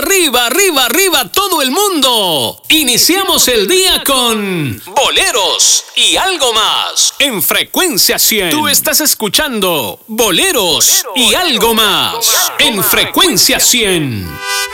arriba, arriba, arriba todo el mundo. Iniciamos el día con Boleros y algo más en Frecuencia 100. Tú estás escuchando Boleros y algo más en Frecuencia 100.